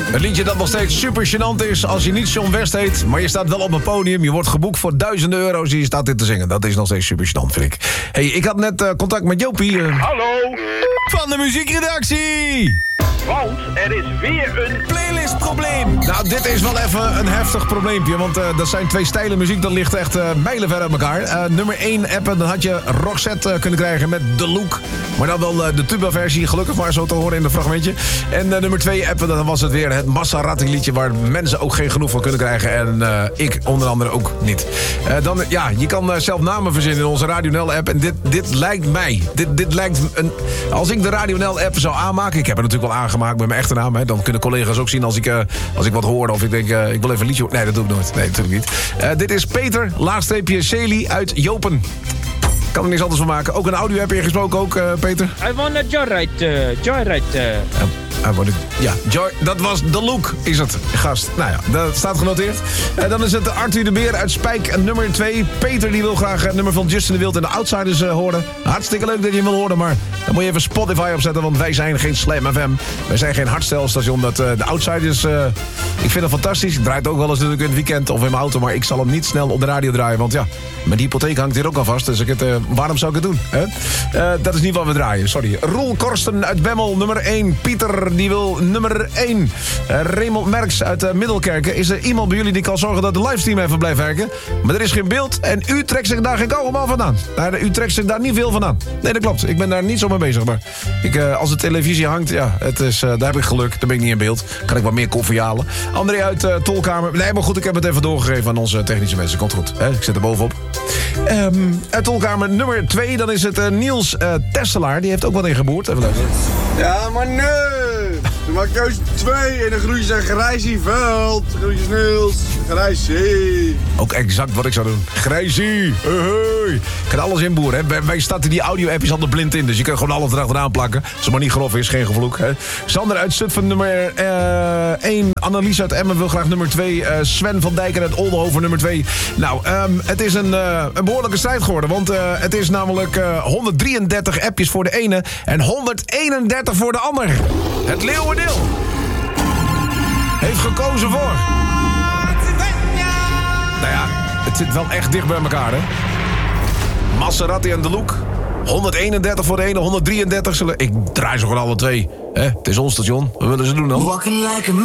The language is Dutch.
Een liedje dat nog steeds super gênant is als je niet John West heet, maar je staat wel op een podium. Je wordt geboekt voor duizenden euro's en je staat dit te zingen. Dat is nog steeds super gênant, vind ik. Hey, ik had net contact met Jopie. Hallo. Van de muziekredactie. Want er is weer een playlistprobleem. Nou, dit is wel even een heftig probleempje. Want dat zijn twee stijlen muziek, dat ligt echt mijlenver uit elkaar. Nummer 1 appen, dan had je Roxette kunnen krijgen met The Look. Maar dan wel de tuba-versie, gelukkig maar zo te horen in het fragmentje. En nummer 2 appen, dan was het weer het Maserati liedje waar mensen ook geen genoeg van kunnen krijgen. En ik onder andere ook niet. Dan, ja, je kan zelf namen verzinnen in onze Radio Nel app. En dit lijkt mij. Dit lijkt een... Als ik de Radio Nel app zou aanmaken, ik heb het natuurlijk wel aangemaakt met mijn echte naam. Hè, dan kunnen collega's ook zien als ik wat hoor of ik denk, ik wil even een liedje horen. Nee, dat doe ik nooit. Nee, natuurlijk niet. Dit is Peter, _Celi uit Jopen. Kan er niks anders van maken. Ook een audio-app ingesproken ook, Peter? I wanna joyride. Ja, dat was The Look, is het, gast. Nou ja, dat staat genoteerd. Dan is het Arthur de Beer uit Spijk, nummer 2. Peter die wil graag het nummer van Justin de Wild en de Outsiders horen. Hartstikke leuk dat je hem wil horen, maar dan moet je even Spotify opzetten, want wij zijn geen Slam FM. Wij zijn geen hardstelstation. De Outsiders, ik vind het fantastisch. Draait ook wel eens natuurlijk in het weekend of in mijn auto, maar ik zal hem niet snel op de radio draaien, want ja, mijn hypotheek hangt hier ook al vast, dus waarom zou ik het doen? Hè? Dat is niet wat we draaien, sorry. Roel Korsten uit Bemmel, nummer 1. Pieter die wil nummer 1. Raymond Merks uit Middelkerken. Is er iemand bij jullie die kan zorgen dat de livestream even blijft werken? Maar er is geen beeld en u trekt zich daar geen kauwgom vandaan. U trekt zich daar niet veel vandaan. Nee, dat klopt. Ik ben daar niet zo mee bezig. Maar als de televisie hangt, ja, daar heb ik geluk. Dan ben ik niet in beeld. Kan ik wat meer koffie halen. André uit Tolkamer. Nee, maar goed, ik heb het even doorgegeven aan onze technische mensen. Komt goed. Ik zet er bovenop. Uit Tolkamer nummer 2. Dan is het Niels Tesselaar. Die heeft ook wat ingeboerd. Even luisteren. Ja, maar nee! Doe maar keuze 2 en de groetjes aan Grijsie Veld. Groetjes Niels, Grijsie. Ook exact wat ik zou doen. Grijsie, hey. Ik kan alles inboeren. Hè. Wij starten die audio-appjes altijd blind in. Dus je kan gewoon alles erachteraan plakken. Als het maar niet grof is, geen gevloek. Hè. Sander uit Zutphen nummer 1. Annelies uit Emmen wil graag nummer 2. Sven van Dijken uit Oldenhoven nummer 2. Nou, het is een behoorlijke strijd geworden. Want het is namelijk 133 appjes voor de ene en 131 voor de ander. Het Leeuwendeel heeft gekozen voor... Nou ja, het zit wel echt dicht bij elkaar, hè? Maserati en The Look. 131 voor de ene, 133 zullen... Ik draai ze gewoon alle twee. Het is ons station. Wat willen ze doen dan?